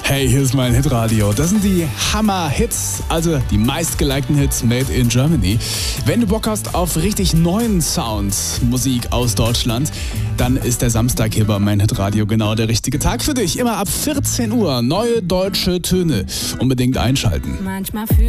Hey, hier ist mein Hitradio. Das sind die Hammer-Hits, also die meistgelikten Hits made in Germany. Wenn du Bock hast auf richtig neuen Sound, Musik aus Deutschland, dann ist der Samstag hier bei mein Hitradio genau der richtige Tag für dich. Immer ab 14 Uhr neue deutsche Töne. Unbedingt einschalten. Manchmal